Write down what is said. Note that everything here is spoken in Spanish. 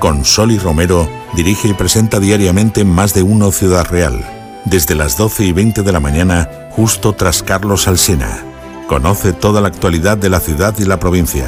Con Soli Romero dirige y presenta diariamente Más de Uno Ciudad Real, desde las 12:20 de la mañana, justo tras Carlos Alsina. Conoce toda la actualidad de la ciudad y la provincia.